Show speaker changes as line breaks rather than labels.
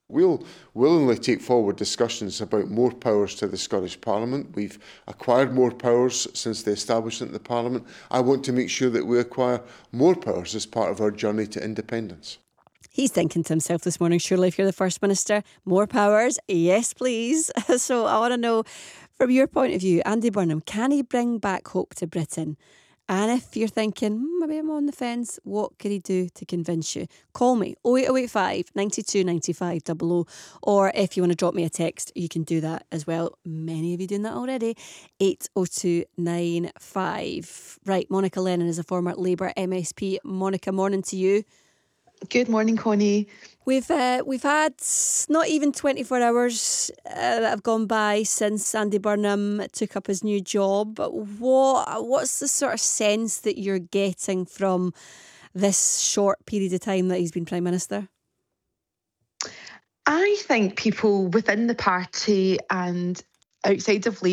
We'll willingly take forward discussions about more powers to the Scottish Parliament. We've acquired more powers since the establishment of the Parliament. I want to make sure that we acquire more powers as part of our journey to independence.
He's thinking to himself this morning, surely if you're the First Minister, more powers, yes please. So I want to know, from your point of view, Andy Burnham, can he bring back hope to Britain? And if you're thinking, maybe I'm on the fence, what could he do to convince you? Call me, 08085 92 95 00. Or if you want to drop me a text, you can do that as well. Many of you doing that already. 80295. Right, Monica Lennon is a former Labour MSP. Monica, morning to you.
Good morning, Connie.
We've had not even 24 hours that have gone by since Andy Burnham took up his new job. What's the sort of sense that you're getting from this short period of time that he's been Prime Minister?
I think people within the party and outside of Labour